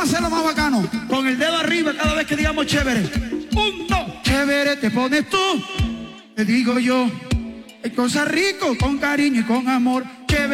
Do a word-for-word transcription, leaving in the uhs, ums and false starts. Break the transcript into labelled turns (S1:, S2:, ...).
S1: hacerlo más bacano.
S2: Con el dedo arriba cada vez que digamos chévere. Un, dos.
S1: Chévere te pones tú, te digo yo. Hay cosas ricas con cariño y con amor. Chévere.